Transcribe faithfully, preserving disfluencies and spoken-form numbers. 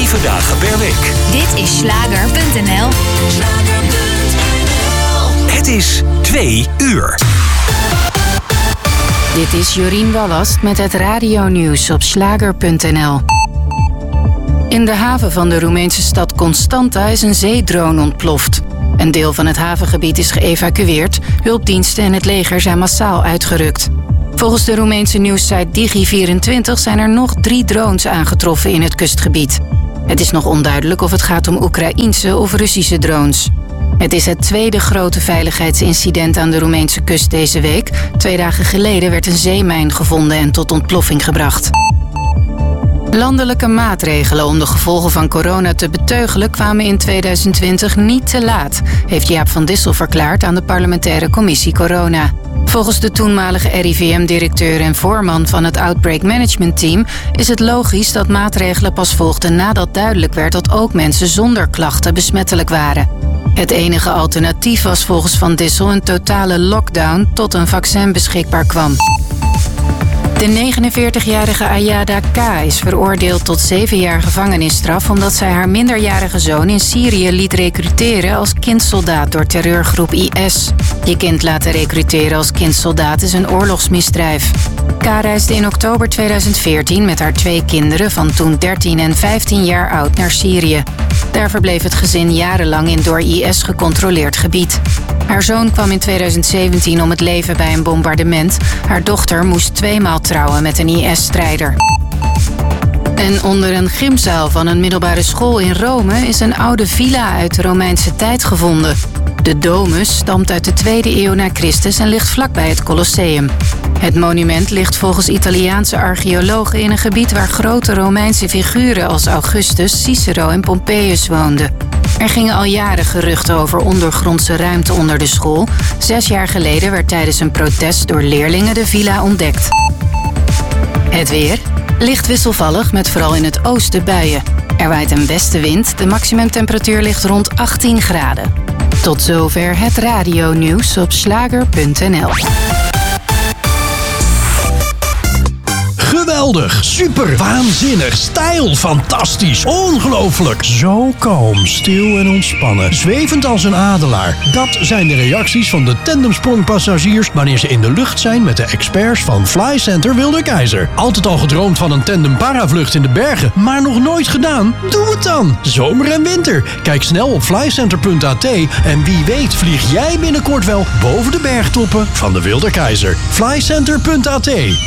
Zeven dagen per week. Dit is Schlager punt n l. Het is twee uur. Dit is Jorien Wallast met het radionieuws op Schlager punt n l. In de haven van de Roemeense stad Constanta is een zeedrone ontploft. Een deel van het havengebied is geëvacueerd. Hulpdiensten en het leger zijn massaal uitgerukt. Volgens de Roemeense nieuwssite Digi vierentwintig zijn er nog drie drones aangetroffen in het kustgebied. Het is nog onduidelijk of het gaat om Oekraïense of Russische drones. Het is het tweede grote veiligheidsincident aan de Roemeense kust deze week. Twee dagen geleden werd een zeemijn gevonden en tot ontploffing gebracht. Landelijke maatregelen om de gevolgen van corona te beteugelen kwamen in tweeduizend twintig niet te laat, heeft Jaap van Dissel verklaard aan de parlementaire commissie Corona. Volgens de toenmalige R I V M-directeur en voorman van het Outbreak Management Team is het logisch dat maatregelen pas volgden nadat duidelijk werd dat ook mensen zonder klachten besmettelijk waren. Het enige alternatief was volgens Van Dissel een totale lockdown tot een vaccin beschikbaar kwam. De negenenveertigjarige Ayada K. is veroordeeld tot zeven jaar gevangenisstraf omdat zij haar minderjarige zoon in Syrië liet recruteren als kindsoldaat door terreurgroep I S. Je kind laten recruteren als kindsoldaat is een oorlogsmisdrijf. K. reisde in oktober tweeduizend veertien met haar twee kinderen van toen dertien en vijftien jaar oud naar Syrië. Daar verbleef het gezin jarenlang in door I S gecontroleerd gebied. Haar zoon kwam in tweeduizend zeventien om het leven bij een bombardement. Haar dochter moest tweemaal trouwen met een I S-strijder. En onder een gymzaal van een middelbare school in Rome is een oude villa uit de Romeinse tijd gevonden. De domus stamt uit de tweede eeuw na Christus en ligt vlakbij het Colosseum. Het monument ligt volgens Italiaanse archeologen in een gebied waar grote Romeinse figuren als Augustus, Cicero en Pompeius woonden. Er gingen al jaren geruchten over ondergrondse ruimte onder de school. Zes jaar geleden werd tijdens een protest door leerlingen de villa ontdekt. Het weer. Licht wisselvallig met vooral in het oosten buien. Er waait een westenwind. De maximumtemperatuur ligt rond achttien graden. Tot zover het radionieuws op Schlager punt n l. Geweldig, super, waanzinnig, stijl, fantastisch, ongelooflijk. Zo kalm, stil en ontspannen, zwevend als een adelaar. Dat zijn de reacties van de tandemsprongpassagiers wanneer ze in de lucht zijn met de experts van Flycenter Wilderkeizer. Altijd al gedroomd van een tandem paravlucht in de bergen, maar nog nooit gedaan? Doe het dan, zomer en winter. Kijk snel op flycenter punt a t en wie weet vlieg jij binnenkort wel boven de bergtoppen van de Wilderkeizer. flycenter punt a t.